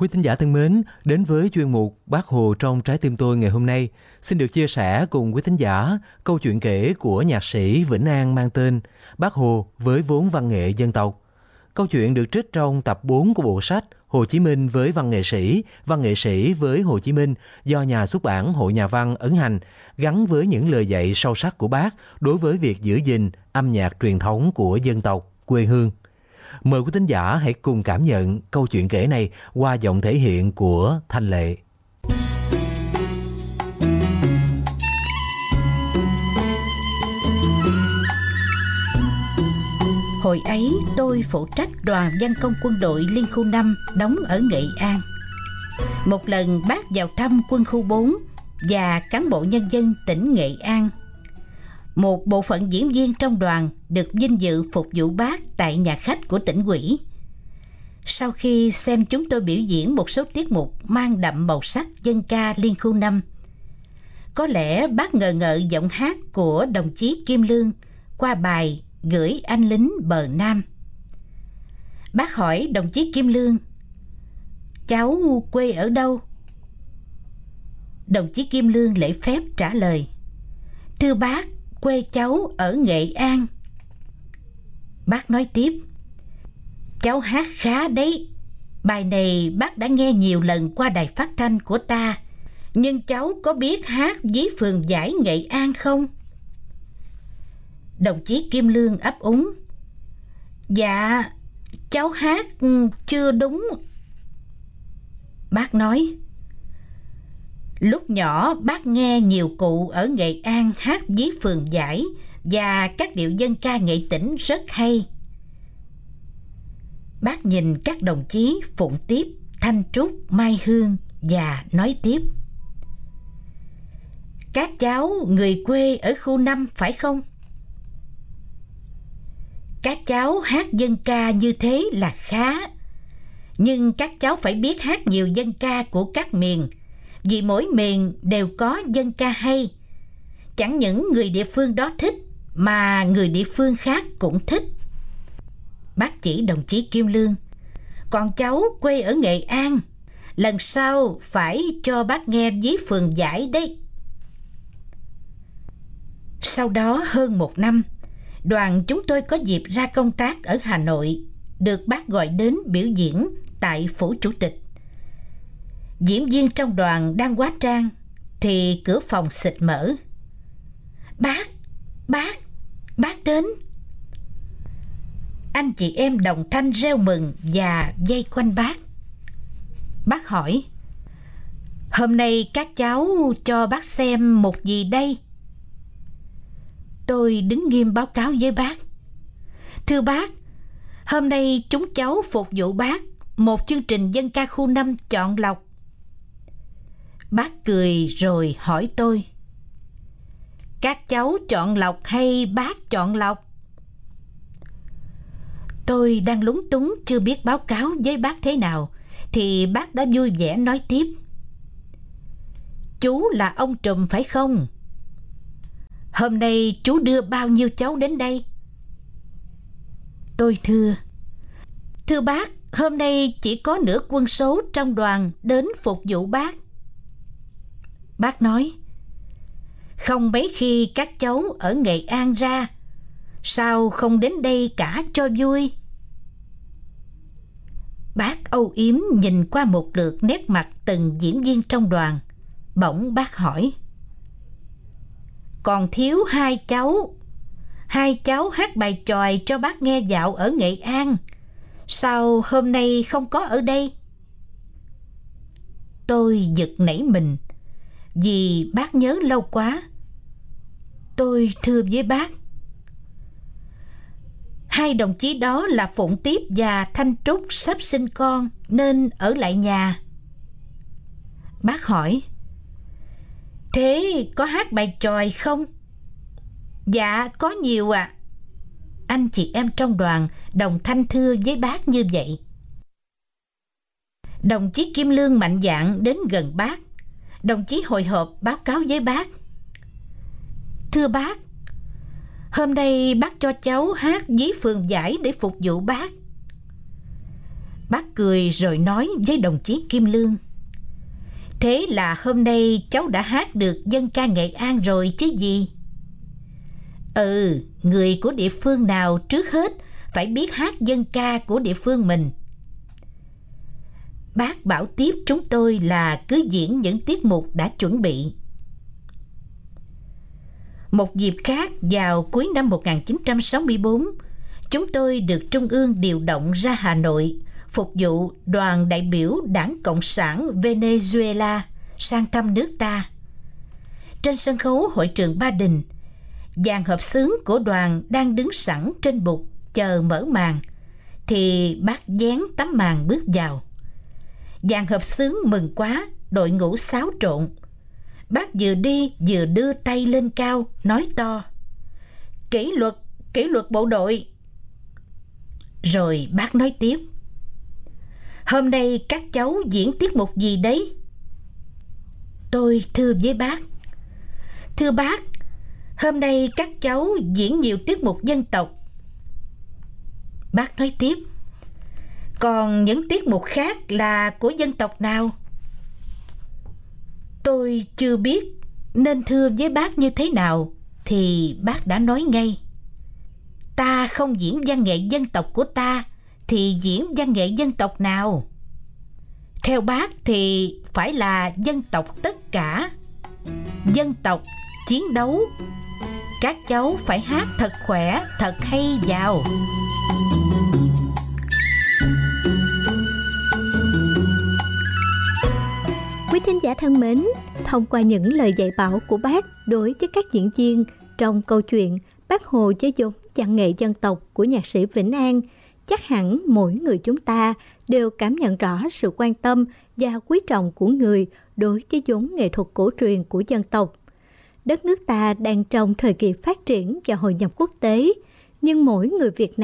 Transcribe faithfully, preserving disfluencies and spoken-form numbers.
Quý thính giả thân mến, đến với chuyên mục Bác Hồ trong trái tim tôi ngày hôm nay, xin được chia sẻ cùng quý thính giả câu chuyện kể của nhạc sĩ Vĩnh An mang tên Bác Hồ với vốn văn nghệ dân tộc. Câu chuyện được trích trong tập bốn của bộ sách Hồ Chí Minh với văn nghệ sĩ, văn nghệ sĩ với Hồ Chí Minh do nhà xuất bản Hội Nhà văn ấn hành, gắn với những lời dạy sâu sắc của Bác đối với việc giữ gìn âm nhạc truyền thống của dân tộc, quê hương. Mời quý thính giả hãy cùng cảm nhận câu chuyện kể này qua giọng thể hiện của Thanh Lệ. Hồi ấy tôi phụ trách đoàn văn công quân đội Liên khu năm đóng ở Nghệ An. Một lần Bác vào thăm quân khu bốn và cán bộ nhân dân tỉnh Nghệ An. Một bộ phận diễn viên trong đoàn được vinh dự phục vụ Bác tại nhà khách của tỉnh ủy. Sau khi xem chúng tôi biểu diễn một số tiết mục mang đậm màu sắc dân ca Liên khu năm, có lẽ Bác ngờ ngợ giọng hát của đồng chí Kim Lương qua bài Gửi anh lính bờ Nam. Bác hỏi đồng chí Kim Lương: cháu quê ở đâu? Đồng chí Kim Lương lễ phép trả lời: thưa bác, quê cháu ở Nghệ An. Bác nói tiếp: cháu hát khá đấy. Bài này bác đã nghe nhiều lần qua đài phát thanh của ta. Nhưng cháu có biết hát với phường Giải Nghệ An không? Đồng chí Kim Lương ấp úng: dạ, cháu hát chưa đúng. Bác nói: lúc nhỏ bác nghe nhiều cụ ở Nghệ An hát với phường Giải và các điệu dân ca Nghệ Tĩnh rất hay. Bác nhìn các đồng chí Phụng Tiếp, Thanh Trúc, Mai Hương và nói tiếp: các cháu người quê ở khu năm phải không? Các cháu hát dân ca như thế là khá. Nhưng các cháu phải biết hát nhiều dân ca của các miền, vì mỗi miền đều có dân ca hay. Chẳng những người địa phương đó thích, mà người địa phương khác cũng thích. Bác chỉ đồng chí Kim Lương: còn cháu quê ở Nghệ An, lần sau phải cho bác nghe với phường Giải đấy. Sau đó hơn một năm, đoàn chúng tôi có dịp ra công tác ở Hà Nội, được bác gọi đến biểu diễn tại phủ chủ tịch. Diễn viên trong đoàn đang hóa trang thì cửa phòng xịt mở. Bác, bác, bác đến. Anh chị em đồng thanh reo mừng và vây quanh bác. Bác hỏi: hôm nay các cháu cho bác xem một gì đây? Tôi đứng nghiêm báo cáo với bác: thưa bác, hôm nay chúng cháu phục vụ bác một chương trình dân ca khu năm chọn lọc. Bác cười rồi hỏi tôi: các cháu chọn lọc hay bác chọn lọc? Tôi đang lúng túng chưa biết báo cáo với bác thế nào, thì bác đã vui vẻ nói tiếp: chú là ông Trùm phải không? Hôm nay chú đưa bao nhiêu cháu đến đây? Tôi thưa: thưa bác, hôm nay chỉ có nửa quân số trong đoàn đến phục vụ bác. Bác nói: không mấy khi các cháu ở Nghệ An ra, sao không đến đây cả cho vui? Bác âu yếm nhìn qua một lượt nét mặt từng diễn viên trong đoàn. Bỗng bác hỏi: còn thiếu hai cháu. Hai cháu hát bài chòi cho bác nghe dạo ở Nghệ An, sao hôm nay không có ở đây? Tôi giật nảy mình, vì bác nhớ lâu quá. Tôi thưa với bác: hai đồng chí đó là Phụng Tiếp và Thanh Trúc sắp sinh con nên ở lại nhà. Bác hỏi: thế có hát bài chòi không? Dạ có nhiều ạ. À. Anh chị em trong đoàn đồng thanh thưa với bác như vậy. Đồng chí Kim Lương mạnh dạn đến gần bác. Đồng chí hồi hộp báo cáo với bác: thưa bác, hôm nay bác cho cháu hát với phường Giải để phục vụ bác. Bác cười rồi nói với đồng chí Kim Lương: Thế là hôm nay cháu đã hát được dân ca Nghệ An rồi chứ gì? Ừ, người của địa phương nào trước hết phải biết hát dân ca của địa phương mình. Bác bảo tiếp chúng tôi là cứ diễn những tiết mục đã chuẩn bị. Một dịp khác, vào cuối năm một nghìn chín trăm sáu mươi tư, chúng tôi được Trung ương điều động ra Hà Nội phục vụ đoàn đại biểu Đảng Cộng sản Venezuela sang thăm nước ta. Trên sân khấu hội trường Ba Đình, dàn hợp xướng của đoàn đang đứng sẵn trên bục chờ mở màn, thì bác vén tấm màn bước vào. Dàn hợp xướng mừng quá, đội ngũ xáo trộn. Bác vừa đi vừa đưa tay lên cao, nói to: Kỷ luật, kỷ luật bộ đội. Rồi bác nói tiếp: Hôm nay các cháu diễn tiết mục gì đấy? Tôi thưa với bác: Thưa bác, hôm nay các cháu diễn nhiều tiết mục dân tộc. Bác nói tiếp: Còn những tiết mục khác là của dân tộc nào? Tôi chưa biết nên thưa với bác như thế nào, thì bác đã nói ngay: Ta không diễn văn nghệ dân tộc của ta thì diễn văn nghệ dân tộc nào? Theo bác thì phải là dân tộc tất cả. Dân tộc chiến đấu. Các cháu phải hát thật khỏe, thật hay vào. Quý thính giả thân mến, thông qua những lời dạy bảo của bác đối với các diễn viên trong câu chuyện Bác Hồ với vốn văn nghệ dân tộc của nhạc sĩ Vĩnh An, chắc hẳn mỗi người chúng ta đều cảm nhận rõ sự quan tâm và quý trọng của người đối với vốn nghệ thuật cổ truyền của dân tộc. Đất nước ta đang trong thời kỳ phát triển và hội nhập quốc tế, nhưng mỗi người Việt Nam